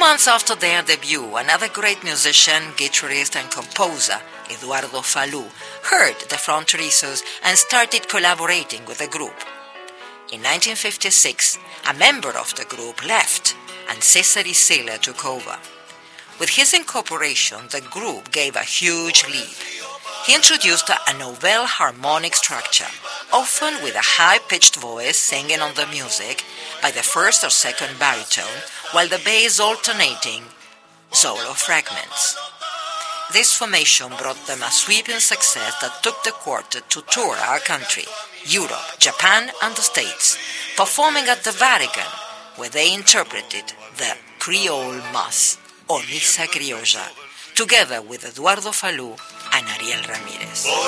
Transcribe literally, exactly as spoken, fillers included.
months after their debut, another great musician, guitarist, and composer, Eduardo Falú, heard the Fronterizos and started collaborating with the group. In nineteen fifty-six, a member of the group left, and Cesar Isela took over. With his incorporation, the group gave a huge leap. He introduced a novel harmonic structure, often with a high-pitched voice singing on the music by the first or second baritone, while the bass alternating solo fragments. This formation brought them a sweeping success that took the quartet to tour our country, Europe, Japan, and the States, performing at the Vatican, where they interpreted the Creole Mass, or Misa Criolla, together with Eduardo Falú and Ariel Ramírez.